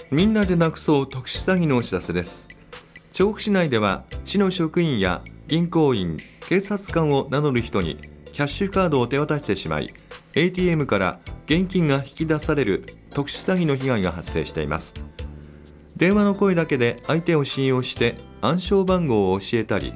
みんなでなくそう特殊詐欺のお知らせです。調布市内では市の職員や銀行員、警察官を名乗る人にキャッシュカードを手渡してしまい、 ATM から現金が引き出される特殊詐欺の被害が発生しています。電話の声だけで相手を信用して暗証番号を教えたり、